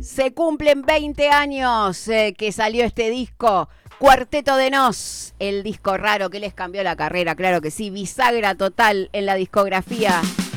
Se cumplen 20 años que salió este disco, Cuarteto de Nos, el disco raro que les cambió la carrera, claro que sí, bisagra total en la discografía